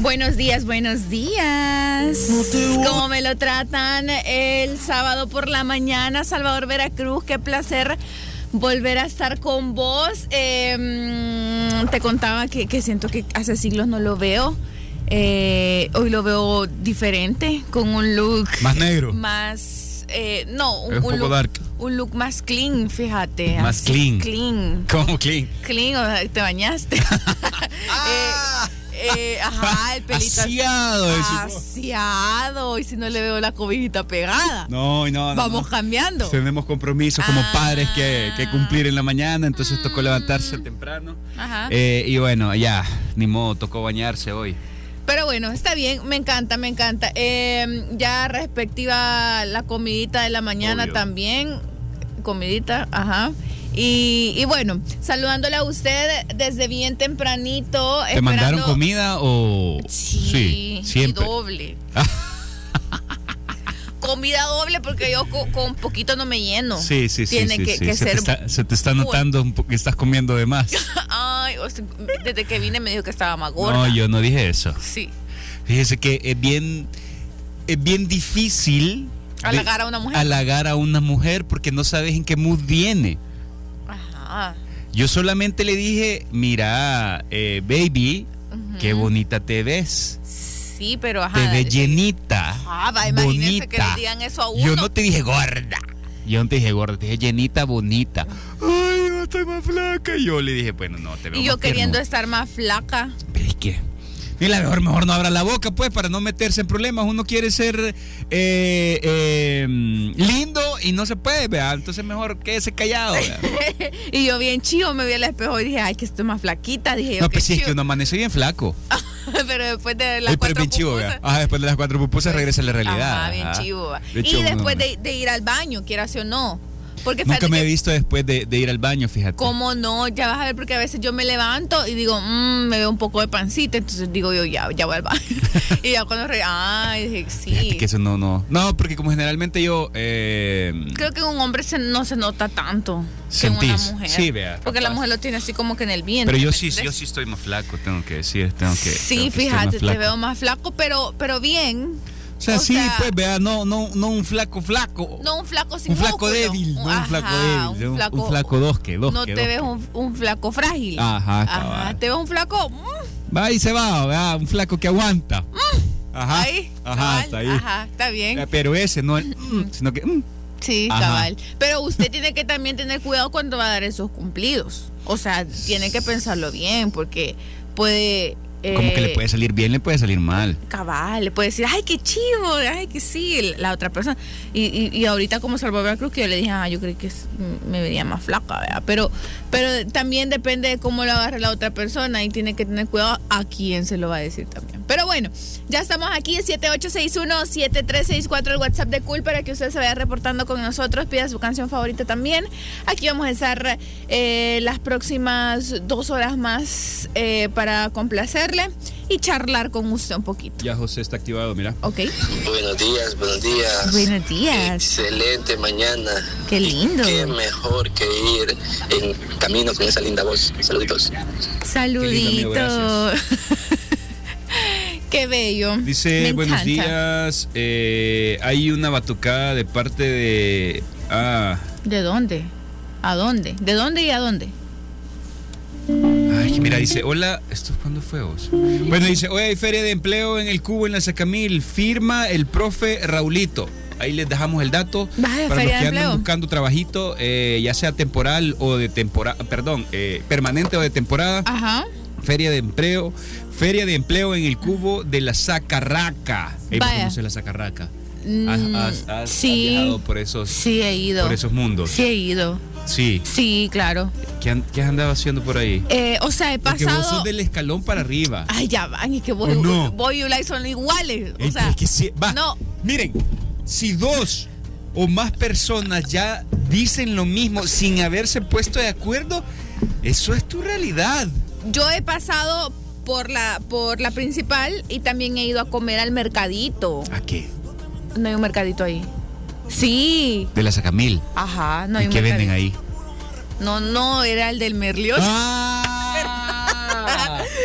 Buenos días, buenos días. ¿Cómo me lo tratan el sábado por la mañana? Salvador Veracruz, qué placer volver a estar con vos. Te contaba que siento que hace siglos no lo veo. Hoy lo veo diferente, con un look más negro. Más, no, un poco look dark. Un look más clean, fíjate. Más clean. Clean. ¿Cómo clean? Clean, o sea, te bañaste. Ajá, el pelito aseado. Y si no le veo la cobijita pegada. No. Vamos cambiando. Tenemos compromisos como padres que cumplir en la mañana, entonces tocó levantarse temprano. Ajá. Y bueno, ya, ni modo, tocó bañarse hoy. Pero bueno, está bien, me encanta. Ya respectiva la comidita de la mañana. Obvio. También, comidita, ajá. Y bueno, saludándole a usted desde bien tempranito. ¿Te mandaron comida o...? Sí, siempre. Y doble. Comida doble porque yo con poquito no me lleno. Sí. Tiene que ser... Se te está notando que estás comiendo de más. Ay, desde que vine me dijo que estaba más gorda. No, yo no dije eso. Sí. Fíjese que es bien difícil... Halagar a una mujer. Halagar a una mujer porque no sabes en qué mood viene. Ajá. Yo solamente le dije, mira, baby, qué bonita te ves. Sí, pero ajá. Te ves llenita. Imagínese que le digan eso a uno. Yo no te dije gorda. Te dije llenita, bonita. Ay, yo estoy más flaca. Y yo le dije, bueno, no, te veo. Y yo queriendo estar más flaca. ¿Pero es qué? Mira, mejor no abra la boca, pues, para no meterse en problemas. Uno quiere ser lindo y no se puede, ¿verdad? Entonces mejor quédese callado, ¿verdad? Y yo bien chivo me vi al espejo y dije, ay, que estoy más flaquita. Dije, no, pues sí, es que uno amanece bien flaco. Pero después de las 4 pupusas. Chivo, después de las 4 pupusas regresa a la realidad. Bien chivo. Y después de ir al baño, quieras o no. Porque nunca me he visto después de ir al baño, fíjate. ¿Cómo no? Ya vas a ver, porque a veces yo me levanto y digo, me veo un poco de pancita, entonces digo yo, ya voy al baño. Y ya cuando dije, sí. Fíjate que eso no. No, porque como generalmente yo... creo que en un hombre no se nota tanto que en una mujer. Sí, vea. Porque la mujer lo tiene así como que en el vientre. Pero yo sí estoy más flaco, tengo que decir. Sí, fíjate, te veo más flaco, pero bien. O sea, pues vea, no un flaco. No un flaco sin un flaco músculo. Débil, no un flaco débil. Un flaco dos. No te ves un flaco frágil. Ajá. Te ves un flaco. Va y se va, ¿verdad? Un flaco que aguanta. Ajá. Ahí. Ajá, está ahí. Ajá, está bien. Pero ese no es, sino que. Sí, cabal. Pero usted tiene que también tener cuidado cuando va a dar esos cumplidos. O sea, tiene que pensarlo bien, porque puede. Como que le puede salir bien, le puede salir mal. Cabal, le puede decir, ay, qué chivo, ay, que sí, la otra persona. Y ahorita como Salvador Veracruz, que yo le dije, yo creí que me veía más flaca, ¿verdad? Pero también depende de cómo lo agarre la otra persona y tiene que tener cuidado a quién se lo va a decir también. Pero bueno, ya estamos aquí, 7861-7364, el WhatsApp de Cool, para que usted se vaya reportando con nosotros, pida su canción favorita también. Aquí vamos a estar las próximas 2 horas más para complacerle y charlar con usted un poquito. Ya José está activado, mira. Ok. Buenos días. Buenos días. Excelente mañana. Qué lindo. Y qué mejor que ir en camino con esa linda voz. Saluditos. Saludito. Qué bello. Dice, buenos días. Hay una batucada de parte de... ¿De dónde? ¿A dónde? ¿De dónde y a dónde? Ay, mira, dice, hola, ¿esto cuándo fue vos? Bueno, dice, hoy hay feria de empleo en el Cubo, en la Sacamil, firma el profe Raulito. Ahí les dejamos el dato. Vaya, para los que andan buscando trabajito, ya sea temporal o de temporada, permanente o de temporada. Ajá. Feria de empleo en el Cubo de la Zacarraca. ¿Conoces la Zacarraca? ¿Has viajado por esos? Sí, he ido. Por esos mundos. Sí, he ido. Sí. Sí, claro. ¿Qué has andado haciendo por ahí? O sea, he pasado... Porque vos sos del escalón para arriba. Ay, ya van, es que voy y Ulay son iguales. O sea, es que sí, va. No. Miren, si 2 o más personas ya dicen lo mismo sin haberse puesto de acuerdo, eso es tu realidad. Yo he pasado por la principal y también he ido a comer al mercadito. ¿A qué? No hay un mercadito ahí. Sí. De la Sacamil. Ajá, no hay ¿Y un qué mercadito. venden ahí? No, era el del Merliot.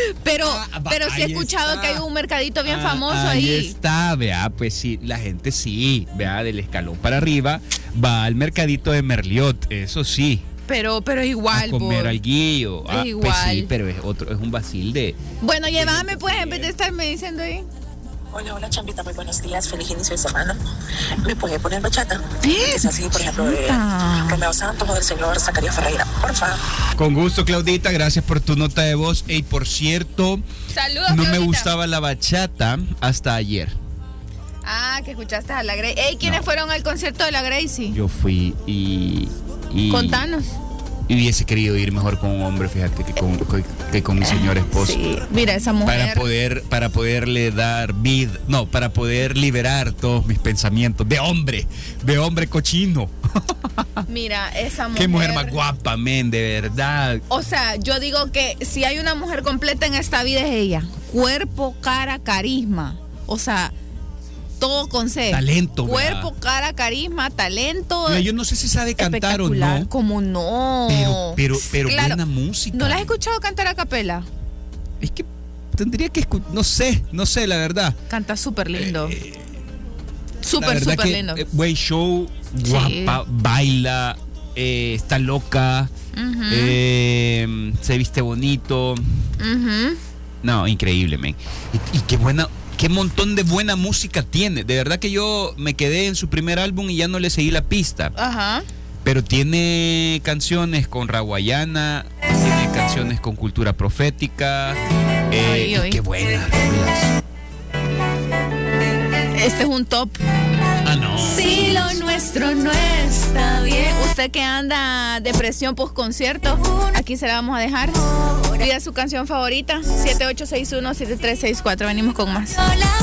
Pero sí he escuchado que hay un mercadito bien famoso ahí. Ahí está, vea, pues sí, la gente sí, vea, del escalón para arriba va al mercadito de Merliot, eso sí. Pero igual, a comer alguillo. Es igual. Pues sí, pero es un vacil de... Bueno, llévame pues en vez de estarme diciendo ahí. Hola, Chambita, muy buenos días, feliz inicio de semana. ¿Me puede poner bachata? Es así, por ejemplo, de Romeo Santos o del señor Zacarías Ferreira, porfa. Con gusto, Claudita, gracias por tu nota de voz. Y por cierto, saludos, no Claudita. me gustaba la bachata hasta ayer. Ah, que escuchaste a la Gracie. Ey, ¿quiénes fueron al concierto de la Gracie? Yo fui y Contanos. Y hubiese querido ir mejor con un hombre, fíjate, que con mi señor esposo. Sí, mira, esa mujer. Para poderle dar vida, no, para poder liberar todos mis pensamientos de hombre cochino. Mira, esa mujer. Qué mujer más guapa, men, de verdad. O sea, yo digo que si hay una mujer completa en esta vida es ella. Cuerpo, cara, carisma. O sea, todo con C. Talento, cuerpo, cara, carisma, talento. Mira, yo no sé si sabe cantar o no. Como no. Pero claro, buena música. ¿No la has escuchado cantar a capela? Es que tendría que escuchar, no sé, la verdad. Canta súper lindo. Súper lindo. Buen show, guapa, sí. Baila, está loca, se viste bonito. No, increíble, men. Y qué buena... Qué montón de buena música tiene. De verdad que yo me quedé en su primer álbum y ya no le seguí la pista. Ajá. Pero tiene canciones con Rawayana, tiene canciones con Cultura Profética. Y qué buenas. Este es un top. Ah, no. Si lo nuestro no está bien. Usted que anda depresión post concierto, aquí se la vamos a dejar. Pida su canción favorita, 7861-7364. Venimos con más.